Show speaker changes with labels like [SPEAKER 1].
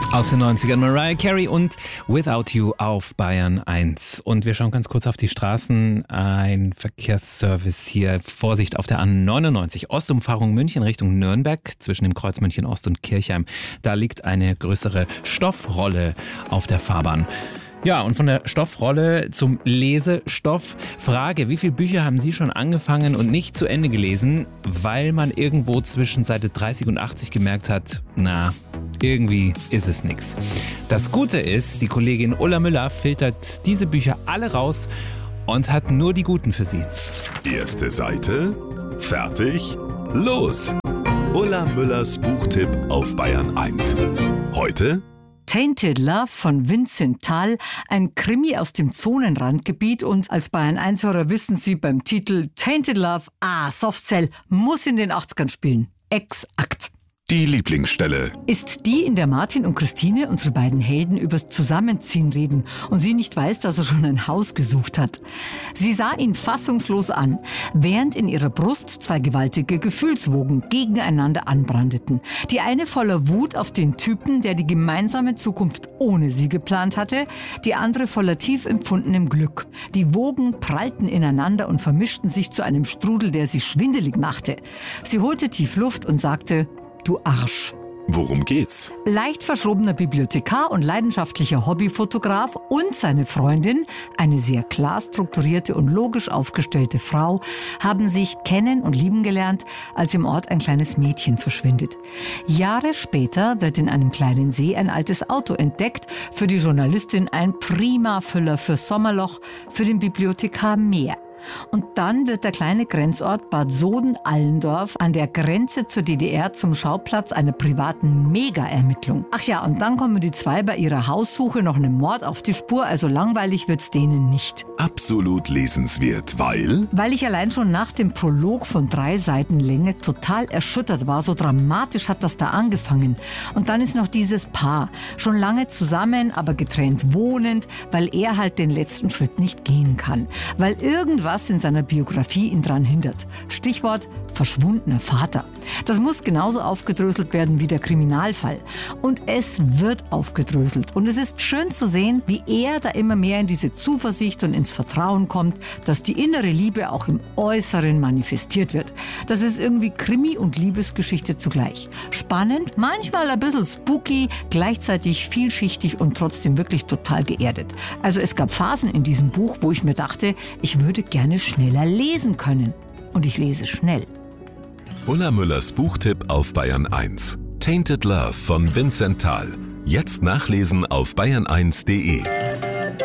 [SPEAKER 1] Aus den 90ern Mariah Carey und Without You auf Bayern 1. Und wir schauen ganz kurz auf die Straßen. Ein Verkehrsservice hier. Vorsicht auf der A99. Ostumfahrung München Richtung Nürnberg zwischen dem Kreuz München Ost und Kirchheim. Da liegt eine größere Stoffrolle auf der Fahrbahn. Ja, und von der Stoffrolle zum Lesestoff. Frage, wie viele Bücher haben Sie schon angefangen und nicht zu Ende gelesen, weil man irgendwo zwischen Seite 30 und 80 gemerkt hat, na, irgendwie ist es nix. Das Gute ist, die Kollegin Ulla Müller filtert diese Bücher alle raus und hat nur die guten für Sie.
[SPEAKER 2] Erste Seite, fertig, los! Ulla Müllers Buchtipp auf Bayern 1. Heute
[SPEAKER 3] Tainted Love von Vincent Tal, ein Krimi aus dem Zonenrandgebiet, und als Bayern-1-Hörer wissen Sie beim Titel Tainted Love, Softcell muss in den 80ern spielen. Exakt.
[SPEAKER 2] die Lieblingsstelle.
[SPEAKER 3] Ist die, in der Martin und Christine, unsere beiden Helden, übers Zusammenziehen reden und sie nicht weiß, dass er schon ein Haus gesucht hat. Sie sah ihn fassungslos an, während in ihrer Brust zwei gewaltige Gefühlswogen gegeneinander anbrandeten. Die eine voller Wut auf den Typen, der die gemeinsame Zukunft ohne sie geplant hatte, die andere voller tief empfundenem Glück. Die Wogen prallten ineinander und vermischten sich zu einem Strudel, der sie schwindelig machte. Sie holte tief Luft und sagte: Du Arsch.
[SPEAKER 2] Worum geht's?
[SPEAKER 3] Leicht verschrobener Bibliothekar und leidenschaftlicher Hobbyfotograf und seine Freundin, eine sehr klar strukturierte und logisch aufgestellte Frau, haben sich kennen und lieben gelernt, als im Ort ein kleines Mädchen verschwindet. Jahre später wird in einem kleinen See ein altes Auto entdeckt, für die Journalistin ein prima Füller fürs Sommerloch, für den Bibliothekar mehr. Und dann wird der kleine Grenzort Bad Soden-Allendorf an der Grenze zur DDR zum Schauplatz einer privaten Mega-Ermittlung. Ach ja, und dann kommen die zwei bei ihrer Haussuche noch einem Mord auf die Spur, also langweilig wird's denen nicht.
[SPEAKER 2] Absolut lesenswert, weil...
[SPEAKER 3] Weil ich allein schon nach dem Prolog von 3 Seiten Länge total erschüttert war. So dramatisch hat das da angefangen. Und dann ist noch dieses Paar, schon lange zusammen, aber getrennt wohnend, weil er halt den letzten Schritt nicht gehen kann. Weil irgendwas in seiner Biografie ihn dran hindert. Stichwort verschwundener Vater. Das muss genauso aufgedröselt werden wie der Kriminalfall. Und es wird aufgedröselt. Und es ist schön zu sehen, wie er da immer mehr in diese Zuversicht und ins Vertrauen kommt, dass die innere Liebe auch im Äußeren manifestiert wird. Das ist irgendwie Krimi und Liebesgeschichte zugleich. Spannend, manchmal ein bisschen spooky, gleichzeitig vielschichtig und trotzdem wirklich total geerdet. Also es gab Phasen in diesem Buch, wo ich mir dachte, ich würde gerne schneller lesen können. Und ich lese schnell.
[SPEAKER 2] Ulla Müllers Buchtipp auf Bayern 1. Tainted Love von Vincent Tal. Jetzt nachlesen auf bayern1.de.